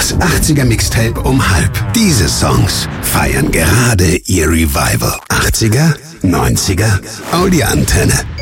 Das 80er Mixtape um halb. Diese Songs feiern gerade ihr Revival. 80er, 90er, Audi-Antenne.